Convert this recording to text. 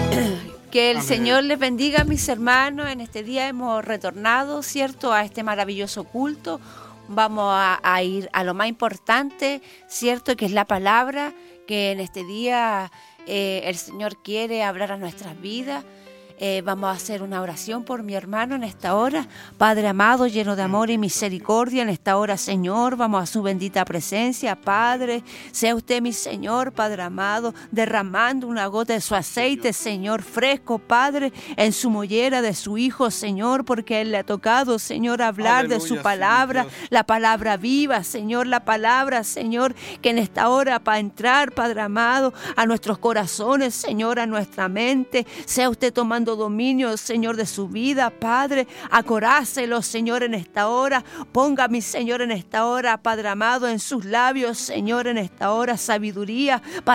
Que el Amén. Señor les bendiga, mis hermanos. En este día hemos retornado, ¿cierto?, a este maravilloso culto. Vamos a ir a lo más importante, ¿cierto?, que es la palabra, que en este día el Señor quiere hablar a nuestras vidas. Vamos a hacer una oración por mi hermano en esta hora. Padre amado, lleno de amor y misericordia, en esta hora, Señor, vamos a su bendita presencia. Padre, sea usted, mi Señor, Padre amado, derramando una gota de su aceite, Señor, fresco, Padre, en su mollera de su Hijo, Señor, porque a Él le ha tocado, Señor, hablar de su Aleluya, palabra, sí, Dios. la palabra viva, Señor, la palabra, Señor, que en esta hora para entrar, Padre amado, a nuestros corazones, Señor, a nuestra mente, sea usted tomando dominio, Señor, de su vida, Padre, acorácelo, Señor, en esta hora, ponga, mi Señor, en esta hora, Padre amado, en sus labios, Señor, en esta hora, sabiduría,